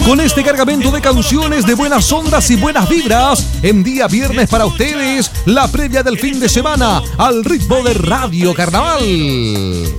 con este cargamento de canciones de buenas ondas y buenas vibras en día viernes para ustedes, la previa del fin de semana al ritmo de Radio Carnaval.